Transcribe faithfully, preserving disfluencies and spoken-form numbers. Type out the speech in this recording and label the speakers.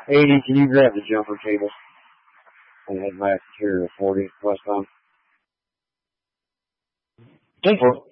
Speaker 1: eighty, can you grab the jumper cable and head back here to forty westbound? ten four.